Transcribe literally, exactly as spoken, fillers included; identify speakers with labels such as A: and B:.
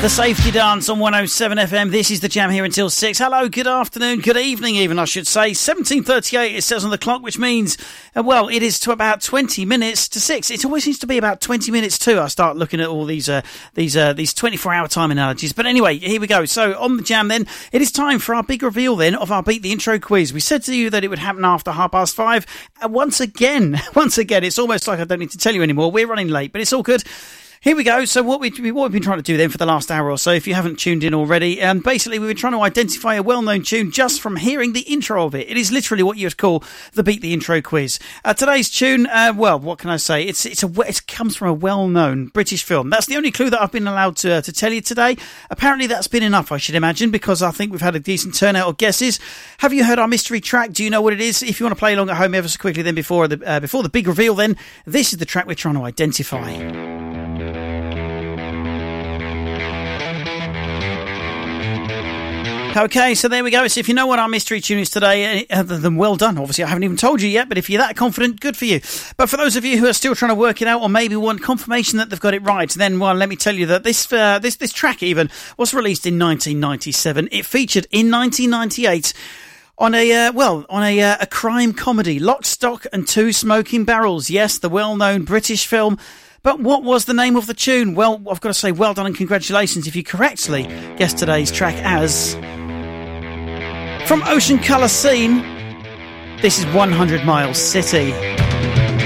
A: The Safety Dance on one oh seven F M. This is the Jam here until six. Hello, good afternoon, good evening even, I should say. seventeen thirty-eight it says on the clock, which means, uh, well, it is to about twenty minutes to six. It always seems to be about twenty minutes to. I start looking at all these uh, these uh, these twenty-four hour time analogies. But anyway, here we go. So on the Jam then, it is time for our big reveal then of our Beat the Intro quiz. We said to you that it would happen after half past five. And once again, once again, it's almost like I don't need to tell you anymore. We're running late, but it's all good. Here we go. So what, we, what we've been trying to do then for the last hour or so, if you haven't tuned in already, um, basically we've been trying to identify a well-known tune just from hearing the intro of it. It is literally what you would call the Beat the Intro quiz. Uh, today's tune, uh, well, what can I say? It's it's a it comes from a well-known British film. That's the only clue that I've been allowed to uh, to tell you today. Apparently that's been enough, I should imagine, because I think we've had a decent turnout of guesses. Have you heard our mystery track? Do you know what it is? If you want to play along at home ever so quickly, then before the uh, before the big reveal, then this is the track we're trying to identify. Okay, so there we go. So if you know what our mystery tune is today, then well done. Obviously, I haven't even told you yet, but if you're that confident, good for you. But for those of you who are still trying to work it out or maybe want confirmation that they've got it right, then, well, let me tell you that this uh, this this track even was released in nineteen ninety-seven. It featured in nineteen ninety-eight on a, uh, well, on a, uh, a crime comedy, Lock, Stock and Two Smoking Barrels. Yes, the well-known British film. But what was the name of the tune? Well, I've got to say well done and congratulations if you correctly guessed today's track as... From Ocean Colour Scene, this is one hundred Miles City.